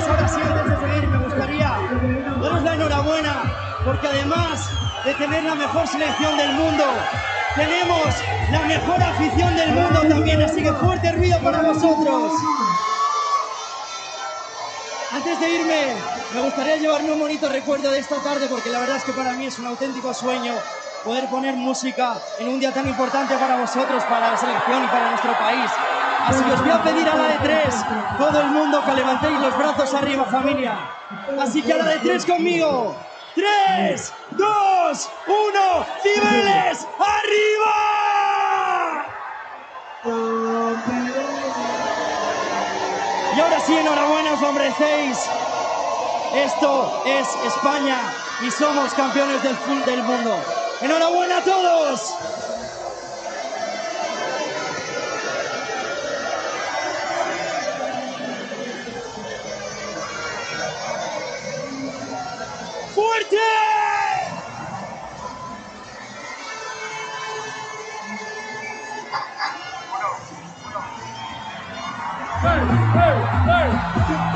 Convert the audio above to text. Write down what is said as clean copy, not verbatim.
Señores, ahora sí, antes de seguir, me gustaría daros la enhorabuena, porque además de tener la mejor selección del mundo, tenemos la mejor afición del mundo también, así que fuerte ruido para vosotros. Antes de irme, me gustaría llevarme un bonito recuerdo de esta tarde, porque la verdad es que para mí es un auténtico sueño poder poner música en un día tan importante para vosotros, para la selección y para nuestro país. Así que os voy a pedir a la de 3, todo el mundo, que levantéis los brazos arriba, familia. Así que a la de 3 conmigo. 3, 2, 1, ¡Cibeles, arriba! Y ahora sí, enhorabuena, os lo merecéis. Esto es España y somos campeones del mundo. ¡Enhorabuena a todos! ¡Fuerte! ¡Hey, hey, hey!